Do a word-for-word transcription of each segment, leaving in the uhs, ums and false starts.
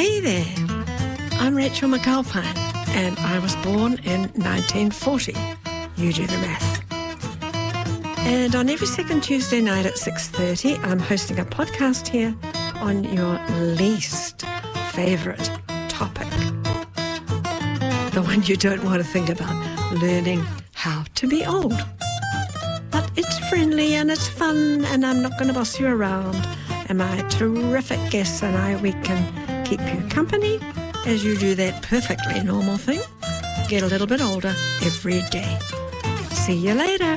Hey there, I'm Rachel McAlpine and I was born in nineteen forty. You do the math. And on every second Tuesday night at six thirty, I'm hosting a podcast here on your least favourite topic. The one you don't want to think about, learning how to be old. But it's friendly and it's fun and I'm not going to boss you around. And my terrific guests and I, we can keep you company as you do that perfectly normal thing. Get a little bit older every day. See you later.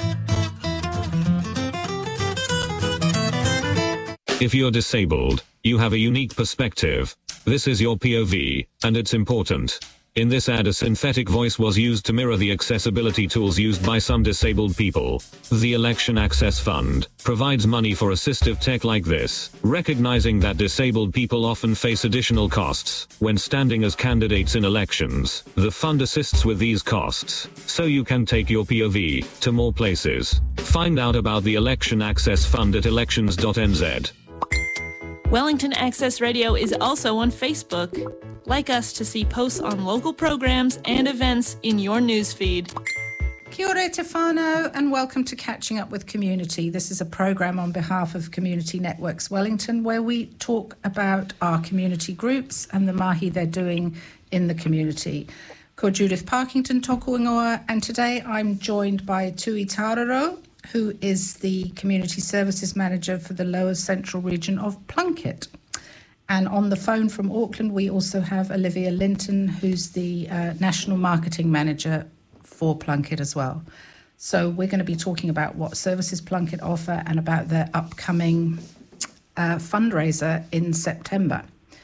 If you're disabled, you have a unique perspective. This is your P O V, and it's important. In this ad, a synthetic voice was used to mirror the accessibility tools used by some disabled people. The Election Access Fund provides money for assistive tech like this, recognizing that disabled people often face additional costs when standing as candidates in elections. The fund assists with these costs, so you can take your P O V to more places. Find out about the Election Access Fund at elections dot n z. Wellington Access Radio is also on Facebook. Like us to see posts on local programs and events in your newsfeed. Kia ora te whānau and welcome to Catching Up with Community. This is a program on behalf of Community Networks Wellington where we talk about our community groups and the mahi they're doing in the community. Ko Judith Parkington tōku ingoa, and today I'm joined by Tui Tararo, who is the Community Services Manager for the Lower Central region of Plunket. And on the phone from Auckland, we also have Olivia Linton, who's the uh, National Marketing Manager for Plunket as well. So we're going to be talking about what services Plunket offer and about their upcoming uh, fundraiser in September.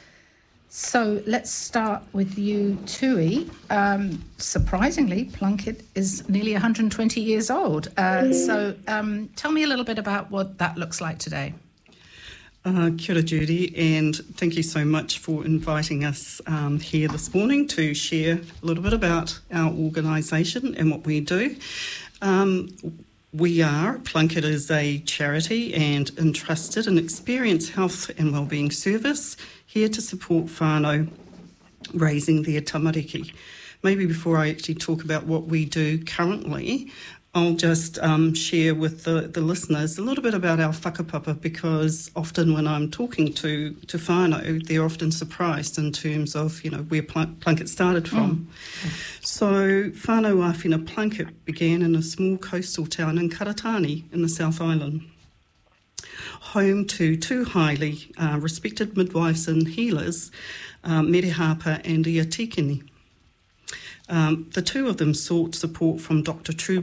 So let's start with you, Tui. Um, surprisingly, Plunket is nearly one hundred twenty years old. Uh, so um, tell me a little bit about what that looks like today. Uh, kia ora, Judy, and thank you so much for inviting us um, here this morning to share a little bit about our organisation and what we do. Um, we are, Plunket is a charity and entrusted and experienced health and wellbeing service here to support whānau raising their tamariki. Maybe before I actually talk about what we do currently, I'll just um, share with the, the listeners a little bit about our whakapapa, because often when I'm talking to, to whānau, they're often surprised in terms of, you know, where Plunk- Plunket started from. Mm. So whānau Āwhina Plunket began in a small coastal town in Karatani in the South Island, home to two highly uh, respected midwives and healers, um, Mere Harper and Ia Tikini. Um, the two of them sought support from Doctor True